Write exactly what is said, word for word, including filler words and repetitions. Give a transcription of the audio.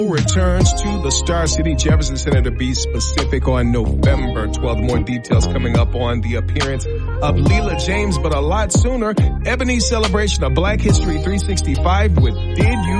Returns to the Star City Jefferson Center, to be specific, on November twelfth. More details coming up on the appearance of Leela James, but a lot sooner. Ebony's celebration of Black History three sixty-five with Did You